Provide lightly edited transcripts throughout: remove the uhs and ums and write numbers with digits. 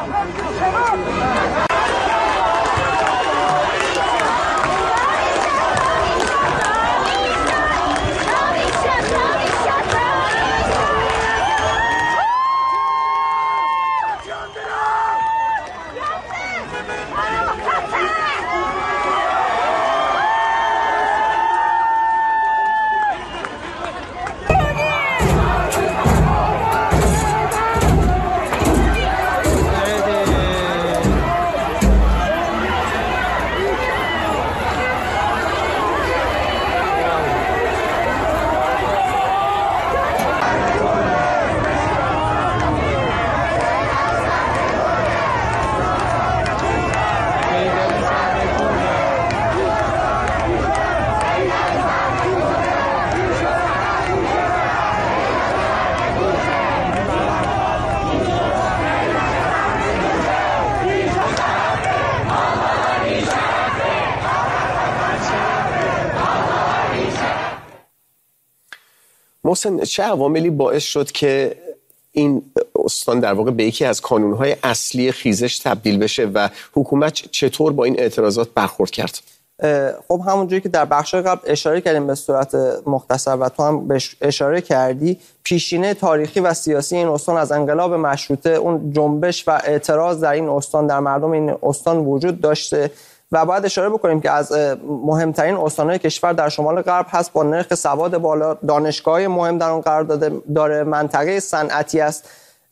محسن، چه عواملی باعث شد که این استان در واقع به یکی از کانونهای اصلی خیزش تبدیل بشه و حکومت چطور با این اعتراضات برخورد کرد؟ خب همونجوری که در بخش‌های قبل اشاره کردیم به صورت مختصر و تو هم بهش اشاره کردی، پیشینه تاریخی و سیاسی این استان از انقلاب مشروطه، اون جنبش و اعتراض در این استان، در مردم این استان وجود داشته و باید اشاره بکنیم که از مهمترین استان‌های کشور در شمال غرب هست، با نرخ سواد بالا، دانشگاه‌های مهم در اون قرار داره، منطقه صنعتی است.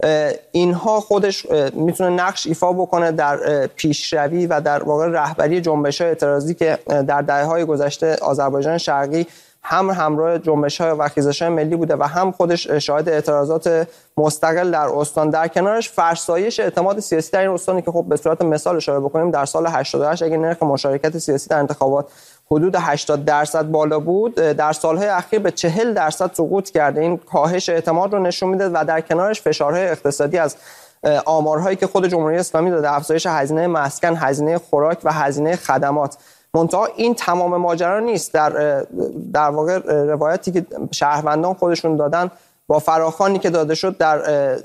اینها خودش میتونه نقش ایفا بکنه در پیشروی و در واقع رهبری جنبش‌های اعتراضی که در دهه‌های گذشته آذربایجان شرقی هم همراه جنبش‌های و خیزش‌های ملی بوده و هم خودش شاهد اعتراضات مستقل در استان. در کنارش فرسایش اعتماد سیاسی در این استانی که خب به صورت مثال اشاره بکنیم، در سال 88 اگه نرخ مشارکت سیاسی در انتخابات حدود 80% بالا بود، در سالهای اخیر به 40% سقوط کرده. این کاهش اعتماد رو نشون میده و در کنارش فشارهای اقتصادی از آمارهایی که خود جمهوری اسلامی داده، افزایش هزینه مسکن، هزینه خوراک و هزینه خدمات. منتها این تمام ماجرا نیست. در واقع روایتی که شهروندان خودشون دادن با فراخوانی که داده شد در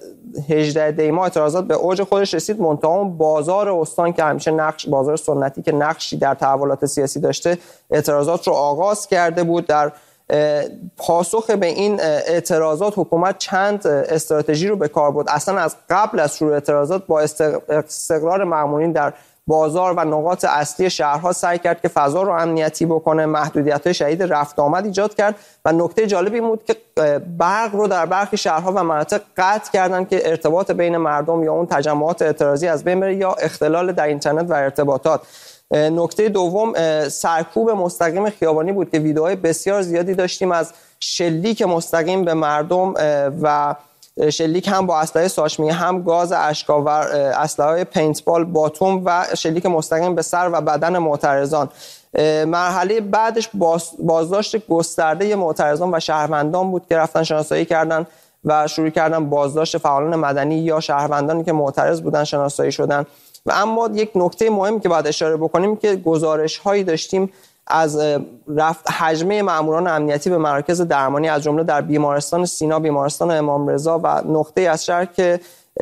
18 دی ماه اعتراضات به اوج خودش رسید. منتها اون بازار استان که همیشه بازار سنتی که نقشی در تحولات سیاسی داشته، اعتراضات رو آغاز کرده بود. در پاسخ به این اعتراضات حکومت چند استراتژی رو به کار برد. اصلا از قبل از شروع اعتراضات با استقرار مامورین در بازار و نقاط اصلی شهرها سعی کرد که فضا رو امنیتی بکنه، محدودیت‌های شدید رفت آمد ایجاد کرد و نکته جالبی بود که برق رو در برخی شهرها و مناطق قطع کردن که ارتباط بین مردم یا اون تجمعات اعتراضی از بین بره یا اختلال در اینترنت و ارتباطات. نکته دوم سرکوب مستقیم خیابانی بود که ویدئوهای بسیار زیادی داشتیم از شلیک مستقیم به مردم و شلیک هم با اسلحه ساچمه، هم گاز اشک‌آور، اسلحه‌های پینتبال، باتوم و شلیک مستقیم به سر و بدن معترضان. مرحله بعدش بازداشت گسترده معترضان و شهروندان بود که رفتن شناسایی کردن و شروع کردن بازداشت فعالان مدنی یا شهروندانی که معترض بودن شناسایی شدن. و اما یک نکته مهم که باید اشاره بکنیم که گزارش‌هایی داشتیم از رفت حجمه ماموران امنیتی به مراکز درمانی، از جمله در بیمارستان سینا، بیمارستان امام رضا و نقطه از شهر که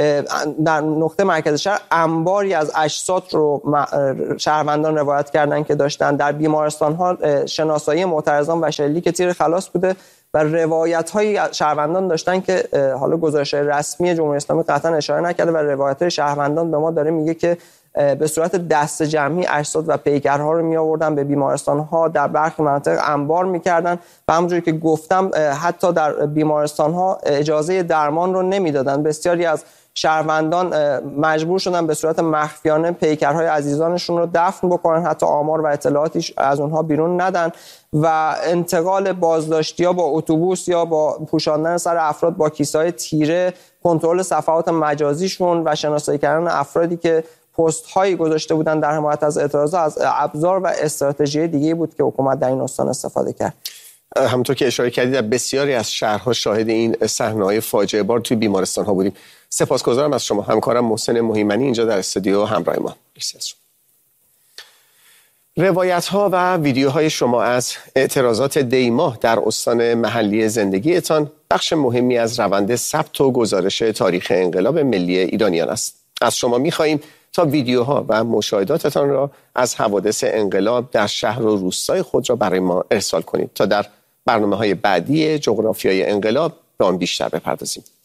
در نقطه مرکز شهر انباری از اجساد رو شهروندان روایت کردن که داشتن. در بیمارستان ها شناسایی معترضان و شلیک تیر خلاص بوده و روایت های شهروندان داشتن که حالا گزارش رسمی جمهوری اسلامی قطعا اشاره نکرده و روایت های شهروندان به ما داره میگه که به صورت دست جمعی اجساد و پیکرها رو می آوردن به بیمارستان ها، در برخی مناطق انبار میکردن و همونجوری که گفتم حتی در بیمارستان ها اجازه درمان رو نمیدادن. بسیاری از شهروندان مجبور شدن به صورت مخفیانه پیکرهای عزیزانشون رو دفن بکنن، حتی آمار و اطلاعاتی از اونها بیرون ندن و انتقال بازداشتی‌ها با اتوبوس یا با پوشاندن سر افراد با کیسه‌های تیره، کنترل صفحات مجازیشون و شناسایی کردن افرادی که پست هایی گذاشته بودن در حمایت از اعتراضات از ابزار و استراتژی دیگه بود که حکومت در این استان استفاده کرد. همونطور که اشاره کردید در بسیاری از شهرها شاهد این صحنه‌های فاجعه بار توی بیمارستان ها بودیم. سپاسگزارم از شما. همکارم محسن مهیمنی اینجا در استودیو همراه ما. مرسی از شما. روایت ها و ویدیوهای شما از اعتراضات دی ماه در استان محلی زندگیتان بخش مهمی از روند ثبت و گزارش تاریخ انقلاب ملی ایرانیان است. از شما می‌خواهیم تا ویدیوها و مشاهداتتان را از حوادث انقلاب در شهر و روستای خود را برای ما ارسال کنید تا در برنامه‌های بعدی جغرافیای انقلاب به آن بیشتر بپردازیم.